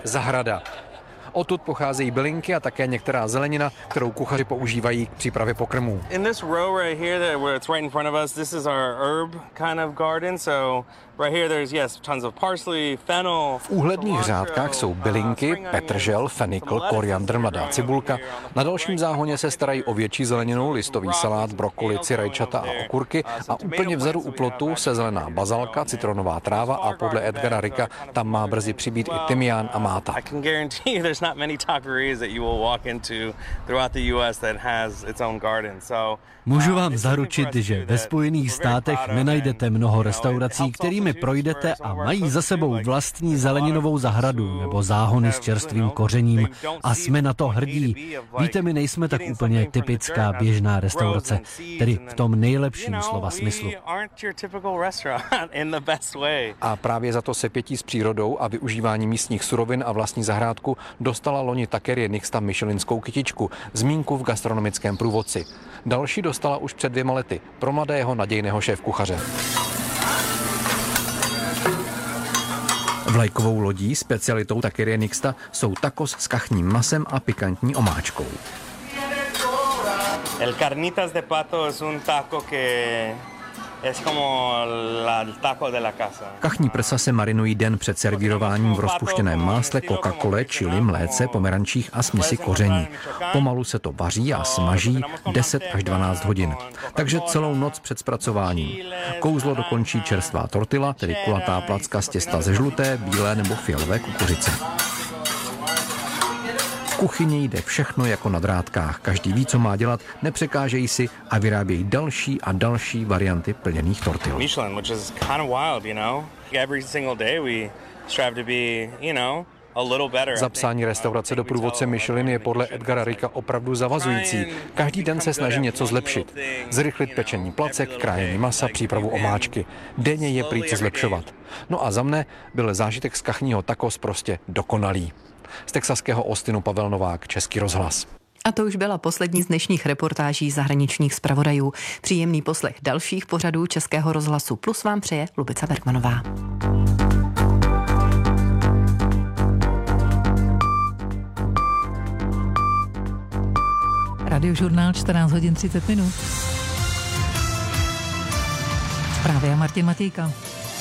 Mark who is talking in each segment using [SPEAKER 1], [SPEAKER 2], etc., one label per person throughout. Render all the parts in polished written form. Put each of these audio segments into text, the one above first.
[SPEAKER 1] Zahrada. Odtud pocházejí bylinky a také některá zelenina, kterou kuchaři používají k přípravě pokrmů.
[SPEAKER 2] In this row right here where it's right in front of us, this is our herb kind of garden. So right here there's tons of parsley, fennel.
[SPEAKER 1] V úhledných řádkách jsou bylinky, petržel, fenikl, koriandr, mladá cibulka. Na dalším záhoně se starají o větší zeleninu, listový salát, brokolici, rajčata a okurky a úplně vzadu u plotu se zelená bazalka, citronová tráva a podle Edgara Ricka tam má brzy přibýt i tymián a máta.
[SPEAKER 2] Not many taqueries that you will walk into throughout the US that has its own garden. So
[SPEAKER 3] můžu vám zaručit, že ve Spojených státech nenajdete mnoho restaurací, kterými projdete a mají za sebou vlastní zeleninovou zahradu nebo záhony s čerstvým kořením a jsme na to hrdí. Víte, my nejsme tak úplně typická běžná restaurace, tedy v tom nejlepším slova smyslu.
[SPEAKER 1] A právě za to sepětí s přírodou a využívání místních surovin a vlastní zahrádku dostala loni Takerie Nixta michelinskou kytičku, zmínku v gastronomickém průvodci. Další dostala už před 2 lety pro mladého nadějného šéfkuchaře. Vlajkovou lodí specialitou Takerie Nixta jsou tacos s kachním masem a pikantní omáčkou.
[SPEAKER 2] El carnitas de pato es un taco que es como el taco de la casa.
[SPEAKER 1] Kachní prsa se marinují den před servírováním v rozpuštěném másle, Coca-Cole, čili, mléce, pomerančích a směsi koření. Pomalu se to vaří a smaží 10 až 12 hodin. Takže celou noc před zpracováním. Kouzlo dokončí čerstvá tortilla, tedy kulatá placka z těsta ze žluté, bílé nebo fialové kukuřice. V kuchyni jde všechno jako na drátkách. Každý ví, co má dělat, nepřekážejí si a vyrábějí další a další varianty plněných tortil.
[SPEAKER 2] Michelin, which is kind of wild, you know. Every single day we strive to be, you know, a little better.
[SPEAKER 1] Zapsání restaurace do průvodce Michelin je podle Edgara Ricka opravdu zavazující. Každý den se snaží něco zlepšit. Zrychlit pečení placek, krájení masa, přípravu omáčky. Denně je prý co zlepšovat. No a za mne byl zážitek z kachního tacos prostě dokonalý. Z texaského Austinu Pavel Novák, Český rozhlas.
[SPEAKER 4] A to už byla poslední z dnešních reportáží zahraničních zpravodajů. Příjemný poslech dalších pořadů Českého rozhlasu Plus vám přeje Lubica Bergmanová.
[SPEAKER 5] Radiožurnál 14 hodin 30 minut. Zprávy a Martin Matýka.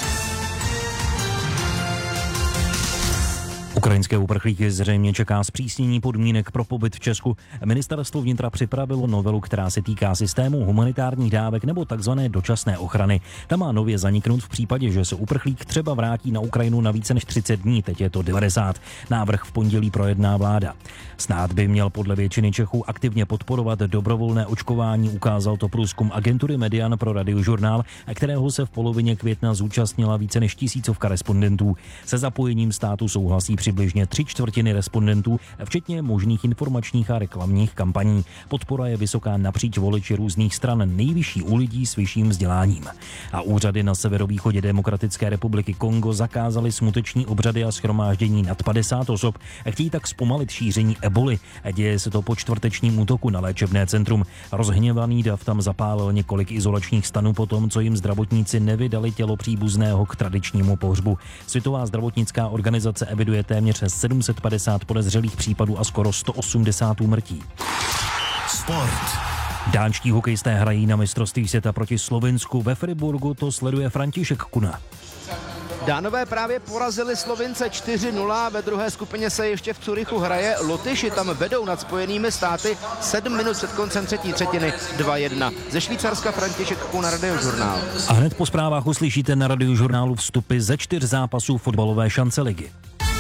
[SPEAKER 6] Ukrajinské uprchlíky zřejmě čeká zpřísnění podmínek pro pobyt v Česku. Ministerstvo vnitra připravilo novelu, která se týká systému humanitárních dávek nebo takzvané dočasné ochrany. Ta má nově zaniknout v případě, že se uprchlík třeba vrátí na Ukrajinu na více než 30 dní, teď je to 90. Návrh v pondělí projedná vláda. Stát by měl podle většiny Čechů aktivně podporovat dobrovolné očkování, ukázal to průzkum agentury Median pro Radiožurnál, kterého se v polovině května zúčastnila více než 1000 respondentů. Se zapojením státu souhlasí přibližně 3/4 respondentů, včetně možných informačních a reklamních kampaní. Podpora je vysoká napříč voliči různých stran, nejvyšší u lidí s vyšším vzděláním. A úřady na severovýchodě Demokratické republiky Kongo zakázaly smuteční obřady a shromáždění nad 50 osob. Chtějí tak zpomalit šíření eboly. Děje se to po čtvrtečním útoku na léčebné centrum. Rozhněvaný dav tam zapálil několik izolačních stanů po tom, co jim zdravotníci nevydali tělo příbuzného k tradičnímu pohřbu. Světová zdravotnická organizace eviduje téměř 750 podezřelých případů a skoro 180 úmrtí.
[SPEAKER 7] Sport.
[SPEAKER 6] Dánští hokejisté hrají na mistrovství světa proti Slovinsku. Ve Friburgu to sleduje František Kuna.
[SPEAKER 8] Dánové právě porazili Slovince 4-0, ve druhé skupině se ještě v Curychu hraje. Lotyši tam vedou nad Spojenými státy 7 minut před koncem třetí třetiny 2-1. Ze Švýcarska František Kuna, Radiožurnál.
[SPEAKER 6] A hned po zprávách uslyšíte na Radiožurnálu vstupy ze 4 zápasů fotbalové šance ligy.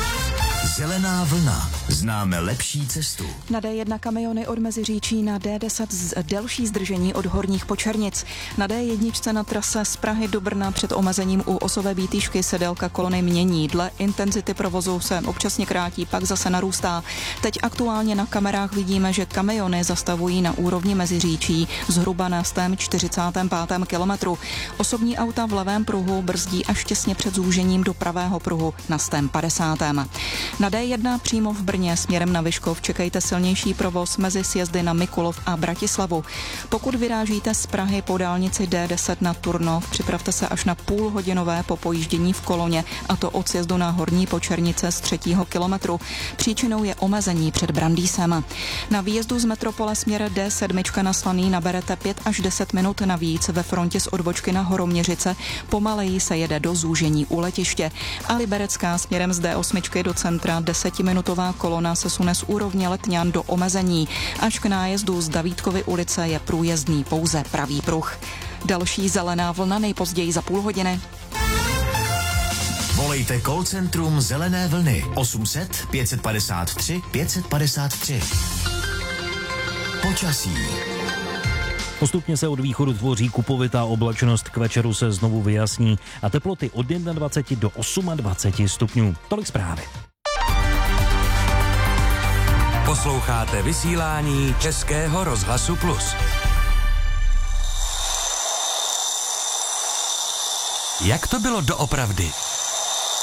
[SPEAKER 7] Zelená vlna. Známe lepší cestu.
[SPEAKER 9] Na D1 kamiony od Meziříčí, na D10 delší zdržení od Horních Počernic. Na D1 na trase z Prahy do Brna před omezením u Osové Bítýšky se délka kolony mění. Dle intenzity provozu se občasně krátí, pak zase narůstá. Teď aktuálně na kamerách vidíme, že kamiony zastavují na úrovni Meziříčí zhruba na 145. kilometru. Osobní auta v levém pruhu brzdí až těsně před zúžením do pravého pruhu na 150. Na D1 přímo v Brně Brně směrem na Vyškov čekejte silnější provoz mezi sjezdy na Mikulov a Bratislavu. Pokud vyrážíte z Prahy po dálnici D10 na Turnov, připravte se až na půlhodinové popojíždění v koloně, a to od sjezdu na Horní Počernice z 3. kilometru. Příčinou je omezení před Brandýsem. Na výjezdu z metropole směr D7 na Slaný naberete 5 až 10 minut navíc ve frontě z odbočky na Horoměřice. Pomaleji se jede do zúžení u letiště. A Liberecká směrem z D8 do centra 10minutová kolona se sune z úrovně Letňan do omezení. Až k nájezdu z Davídkovy ulice je průjezdný pouze pravý pruh. Další zelená vlna nejpozději za půl hodiny.
[SPEAKER 7] Volejte call centrum Zelené vlny 800 553 553. Počasí.
[SPEAKER 6] Postupně se od východu tvoří kupovitá oblačnost, k večeru se znovu vyjasní a teploty od 21 do 28 stupňů. Tolik zprávy.
[SPEAKER 10] Posloucháte vysílání Českého rozhlasu Plus. Jak to bylo doopravdy?